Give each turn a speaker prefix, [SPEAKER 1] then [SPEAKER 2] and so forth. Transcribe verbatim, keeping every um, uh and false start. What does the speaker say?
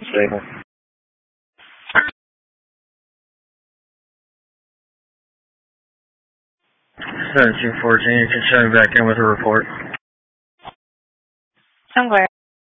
[SPEAKER 1] unstable. seventeen fourteen, you can send me back in with a report.
[SPEAKER 2] I'm glad.